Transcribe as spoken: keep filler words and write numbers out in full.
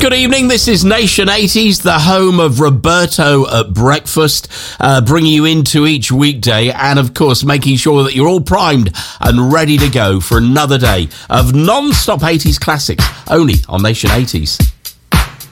Good evening, this is Nation eighties, the home of Roberto at breakfast, uh, bringing you into each weekday and, of course, making sure that you're all primed and ready to go for another day of non-stop eighties classics, only on Nation eighties.